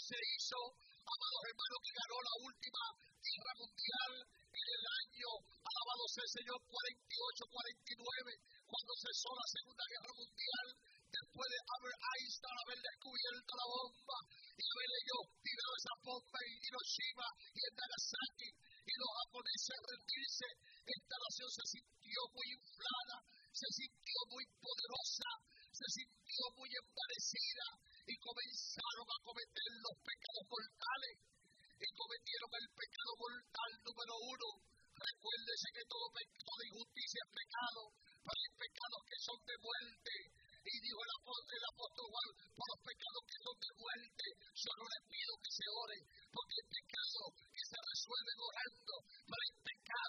se hizo, amados hermanos, que ganó la última guerra mundial en el año, alabado sea el Señor, 48-49, cuando cesó la Segunda Guerra Mundial, después de Albert Einstein haber descubierto la bomba y haber ellos tirado esa bomba en Hiroshima y en Nagasaki, y los japoneses rendirse. Esta nación se sintió muy inflada, se sintió muy poderosa, se sintió muy envanecida y comenzaron a cometer los pecados mortales y cometieron el pecado mortal número 1. Recuérdese que todo pecado de injusticia es pecado, pero hay pecados que son de muerte. Y dijo el apóstol Juan, por los pecados que son de muerte, yo no les pido que se oren, porque hay pecados que se resuelven orando, pero hay pecados